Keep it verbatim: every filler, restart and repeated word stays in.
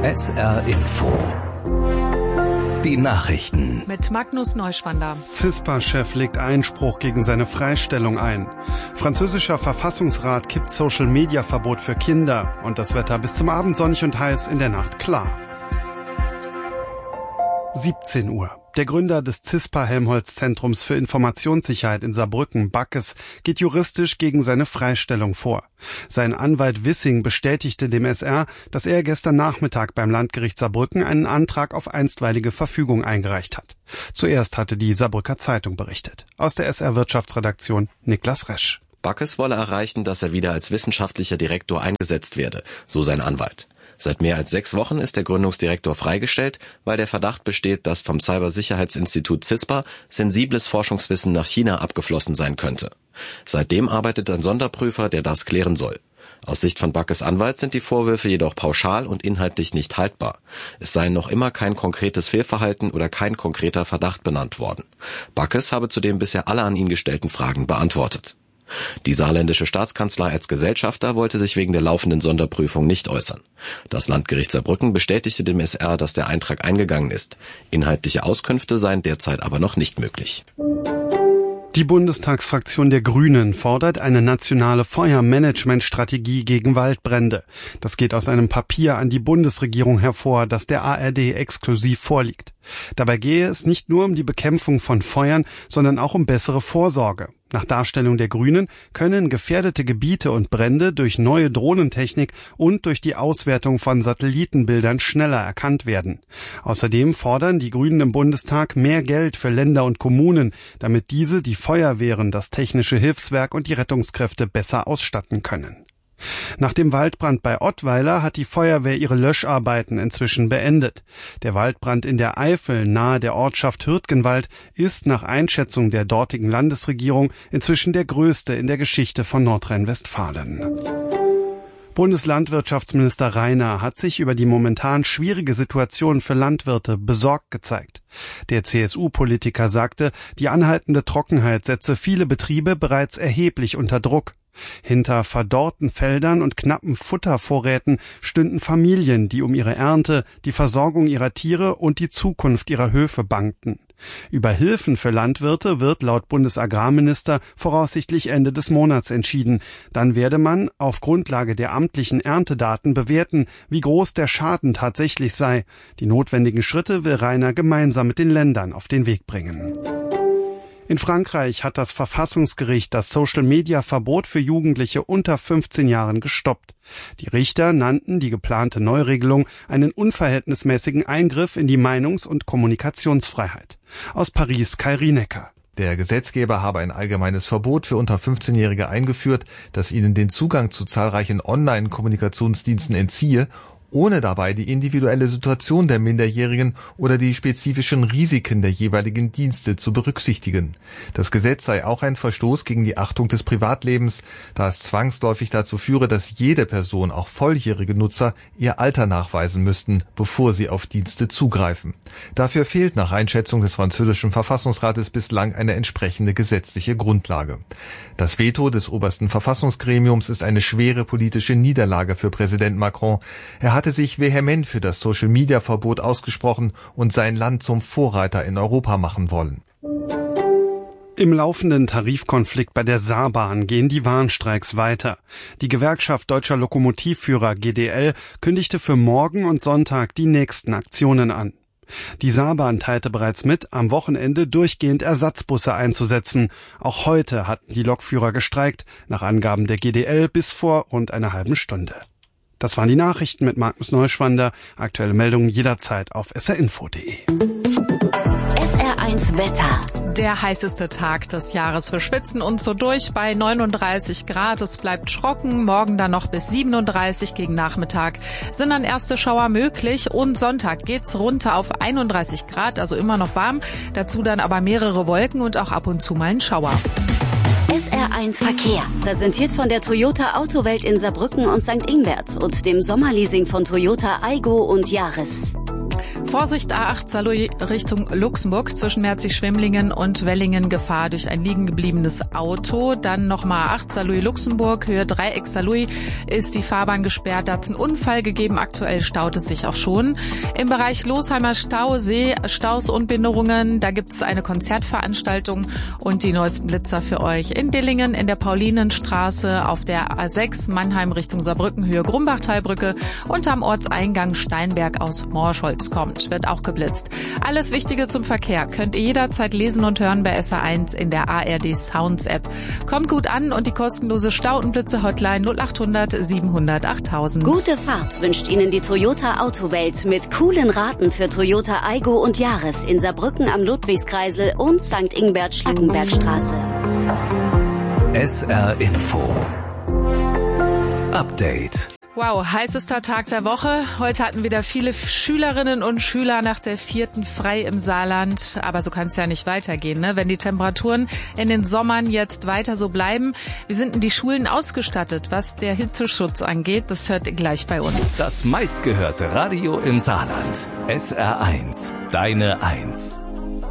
S R Info. Die Nachrichten. Mit Magnus Neuschwander. CISPA-Chef legt Einspruch gegen seine Freistellung ein. Französischer Verfassungsrat kippt Social-Media-Verbot für Kinder. Und das Wetter bis zum Abend sonnig und heiß, in der Nacht klar. siebzehn Uhr. Der Gründer des CISPA-Helmholtz-Zentrums für Informationssicherheit in Saarbrücken, Backes, geht juristisch gegen seine Freistellung vor. Sein Anwalt Wissing bestätigte dem S R, dass er gestern Nachmittag beim Landgericht Saarbrücken einen Antrag auf einstweilige Verfügung eingereicht hat. Zuerst hatte die Saarbrücker Zeitung berichtet. Aus der S R-Wirtschaftsredaktion Niklas Resch. Backes wolle erreichen, dass er wieder als wissenschaftlicher Direktor eingesetzt werde, so sein Anwalt. Seit mehr als sechs Wochen ist der Gründungsdirektor freigestellt, weil der Verdacht besteht, dass vom Cybersicherheitsinstitut CISPA sensibles Forschungswissen nach China abgeflossen sein könnte. Seitdem arbeitet ein Sonderprüfer, der das klären soll. Aus Sicht von Backes Anwalt sind die Vorwürfe jedoch pauschal und inhaltlich nicht haltbar. Es sei noch immer kein konkretes Fehlverhalten oder kein konkreter Verdacht benannt worden. Backes habe zudem bisher alle an ihn gestellten Fragen beantwortet. Die saarländische Staatskanzlei als Gesellschafter wollte sich wegen der laufenden Sonderprüfung nicht äußern. Das Landgericht Saarbrücken bestätigte dem S R, dass der Eintrag eingegangen ist. Inhaltliche Auskünfte seien derzeit aber noch nicht möglich. Die Bundestagsfraktion der Grünen fordert eine nationale Feuermanagementstrategie gegen Waldbrände. Das geht aus einem Papier an die Bundesregierung hervor, das der A R D exklusiv vorliegt. Dabei gehe es nicht nur um die Bekämpfung von Feuern, sondern auch um bessere Vorsorge. Nach Darstellung der Grünen können gefährdete Gebiete und Brände durch neue Drohnentechnik und durch die Auswertung von Satellitenbildern schneller erkannt werden. Außerdem fordern die Grünen im Bundestag mehr Geld für Länder und Kommunen, damit diese die Feuerwehren, das technische Hilfswerk und die Rettungskräfte besser ausstatten können. Nach dem Waldbrand bei Ottweiler hat die Feuerwehr ihre Löscharbeiten inzwischen beendet. Der Waldbrand in der Eifel nahe der Ortschaft Hürtgenwald ist nach Einschätzung der dortigen Landesregierung inzwischen der größte in der Geschichte von Nordrhein-Westfalen. Bundeslandwirtschaftsminister Rainer hat sich über die momentan schwierige Situation für Landwirte besorgt gezeigt. Der C S U-Politiker sagte, die anhaltende Trockenheit setze viele Betriebe bereits erheblich unter Druck. Hinter verdorrten Feldern und knappen Futtervorräten stünden Familien, die um ihre Ernte, die Versorgung ihrer Tiere und die Zukunft ihrer Höfe bangten. Über Hilfen für Landwirte wird laut Bundesagrarminister voraussichtlich Ende des Monats entschieden. Dann werde man auf Grundlage der amtlichen Erntedaten bewerten, wie groß der Schaden tatsächlich sei. Die notwendigen Schritte will Rainer gemeinsam mit den Ländern auf den Weg bringen. In Frankreich hat das Verfassungsgericht das Social-Media-Verbot für Jugendliche unter fünfzehn Jahren gestoppt. Die Richter nannten die geplante Neuregelung einen unverhältnismäßigen Eingriff in die Meinungs- und Kommunikationsfreiheit. Aus Paris Kai Rienecker. Der Gesetzgeber habe ein allgemeines Verbot für unter fünfzehnjährige eingeführt, das ihnen den Zugang zu zahlreichen Online-Kommunikationsdiensten entziehe, ohne dabei die individuelle Situation der Minderjährigen oder die spezifischen Risiken der jeweiligen Dienste zu berücksichtigen. Das Gesetz sei auch ein Verstoß gegen die Achtung des Privatlebens, da es zwangsläufig dazu führe, dass jede Person, auch volljährige Nutzer, ihr Alter nachweisen müssten, bevor sie auf Dienste zugreifen. Dafür fehlt nach Einschätzung des französischen Verfassungsrates bislang eine entsprechende gesetzliche Grundlage. Das Veto des obersten Verfassungsgremiums ist eine schwere politische Niederlage für Präsident Macron. Er hatte sich vehement für das Social-Media-Verbot ausgesprochen und sein Land zum Vorreiter in Europa machen wollen. Im laufenden Tarifkonflikt bei der Saarbahn gehen die Warnstreiks weiter. Die Gewerkschaft Deutscher Lokomotivführer G D L kündigte für morgen und Sonntag die nächsten Aktionen an. Die Saarbahn teilte bereits mit, am Wochenende durchgehend Ersatzbusse einzusetzen. Auch heute hatten die Lokführer gestreikt, nach Angaben der G D L bis vor rund einer halben Stunde. Das waren die Nachrichten mit Magnus Neuschwander. Aktuelle Meldungen jederzeit auf s r info punkt d e. S R eins Wetter. Der heißeste Tag des Jahres. Wir schwitzen uns so durch bei neununddreißig Grad. Es bleibt trocken. Morgen dann noch bis siebenunddreißig. Gegen Nachmittag sind dann erste Schauer möglich. Und Sonntag geht's runter auf einunddreißig Grad, also immer noch warm. Dazu dann aber mehrere Wolken und auch ab und zu mal ein Schauer. S R eins Verkehr. Präsentiert von der Toyota Autowelt in Saarbrücken und Sankt Ingbert und dem Sommerleasing von Toyota Aygo und Yaris. Vorsicht A acht Saarlouis Richtung Luxemburg zwischen Merzig-Schwemmlingen und Wellingen Gefahr durch ein liegen gebliebenes Auto. Dann nochmal A acht Saarlouis Luxemburg, Höhe Dreieck Saarlouis ist die Fahrbahn gesperrt. Da hat es einen Unfall gegeben, aktuell staut es sich auch schon. Im Bereich Losheimer Stausee, Staus und Behinderungen, da gibt es eine Konzertveranstaltung und die neuesten Blitzer für euch in Dillingen, in der Paulinenstraße, auf der A sechs Mannheim Richtung Saarbrücken, Höhe Grumbachtalbrücke und am Ortseingang Steinberg aus Morscholz kommt. Wird auch geblitzt. Alles Wichtige zum Verkehr könnt ihr jederzeit lesen und hören bei S R eins in der A R D Sounds App. Kommt gut an und die kostenlose Stautenblitze-Hotline null acht hundert siebenhundert achttausend. Gute Fahrt wünscht Ihnen die Toyota Autowelt mit coolen Raten für Toyota Aygo und Yaris in Saarbrücken am Ludwigskreisel und Sankt Ingbert Schlackenbergstraße. S R Info Update. Wow, heißester Tag der Woche. Heute hatten wieder viele Schülerinnen und Schüler nach der vierten frei im Saarland. Aber so kann es ja nicht weitergehen, ne? Wenn die Temperaturen in den Sommern jetzt weiter so bleiben. Wie sind denn die Schulen ausgestattet, was der Hitzeschutz angeht? Das hört ihr gleich bei uns. Das meistgehörte Radio im Saarland. S R eins. Deine Eins.